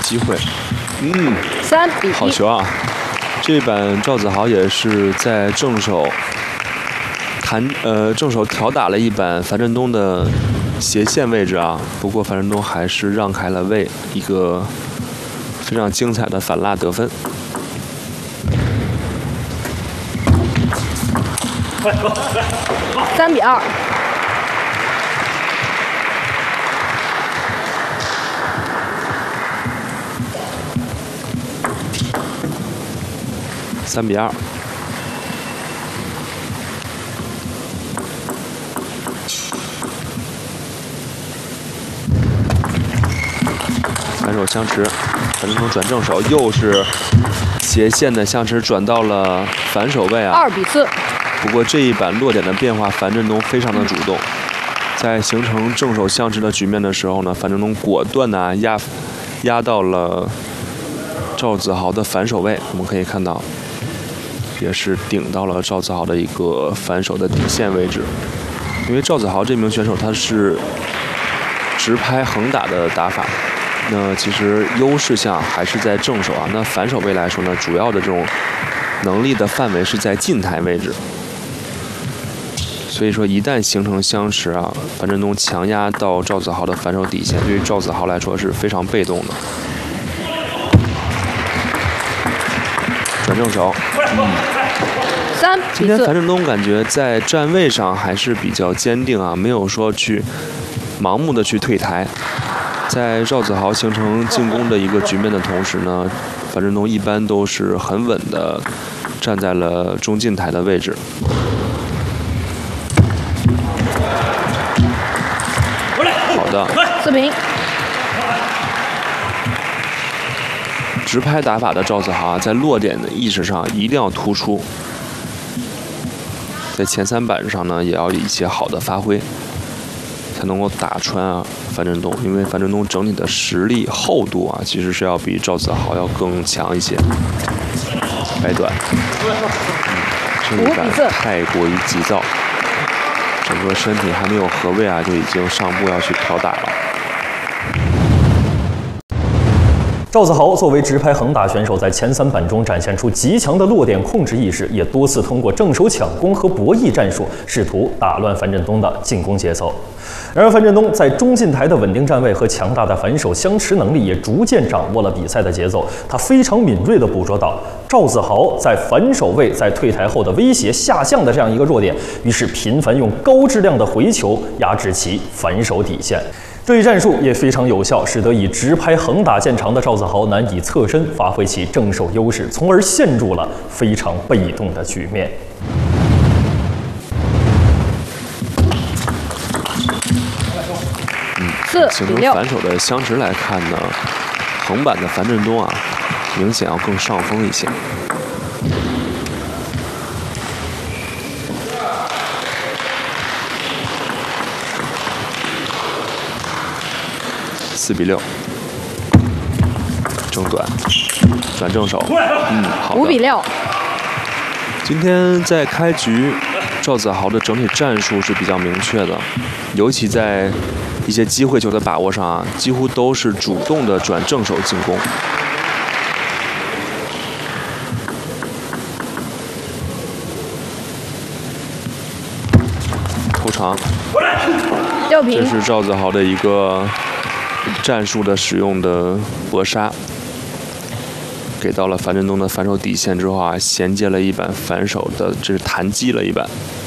机会。 3比1。 好球啊！这板赵子豪也是在正手挑打了一板樊振东的斜线位置啊，不过樊振东还是让开了位，一个非常精彩的反辣得分。 3比2。 3比2。反手相持，樊振东转正手，又是斜线的相持转到了反手位啊。 2比4。 不过这一板落点的变化，樊振东非常的主动，在形成正手相持的局面的时候呢，樊振东果断的压到了赵子豪的反手位，我们可以看到，也是顶到了赵子豪的一个反手的底线位置。因为赵子豪这名选手他是直拍横打的打法，那其实优势项还是在正手啊。那反手位来说呢，主要的这种能力的范围是在近台位置。所以说，一旦形成相持啊，樊振东强压到赵子豪的反手底线，对于赵子豪来说是非常被动的。转正手 ，3比4。 今天樊振东感觉在站位上还是比较坚定啊，没有说去盲目的去退台。在赵子豪形成进攻的一个局面的同时呢，樊振东一般都是很稳的站在了中近台的位置。好的 4平。 直拍打法的赵子豪在落点的意识上一定要突出，在前3板上呢也要有一些好的发挥，才能够打穿啊樊振东。因为樊振东整体的实力厚度啊，其实是要比赵子豪要更强一些。掰短，这一板太过于急躁，整个身体还没有合位啊，就已经上步要去挑打了。 赵子豪作为直拍横打选手，在前3板中展现出极强的落点控制意识，也多次通过正手抢攻和博弈战术，试图打乱樊振东的进攻节奏。然而，樊振东在中近台的稳定站位和强大的反手相持能力，也逐渐掌握了比赛的节奏。他非常敏锐地捕捉到赵子豪在反手位在退台后的威胁下降的这样一个弱点，于是频繁用高质量的回球压制其反手底线。这一战术也非常有效，使得以直拍横打见长的赵子豪难以侧身发挥其正手优势，从而陷入了非常被动的局面。 4比6。 形成反手的相持来看呢，横板的樊振东啊，明显要更上风一些。4比6，正短，转正手，好的。 5比6。 今天在开局，赵子豪的整体战术是比较明确的，尤其在一些机会球的把握上啊，几乎都是主动的转正手进攻。头长 6平。 这是赵子豪的一个战术的使用的搏杀，给到了樊振东的反手底线之后啊，衔接了一板反手的，这是弹击了一板。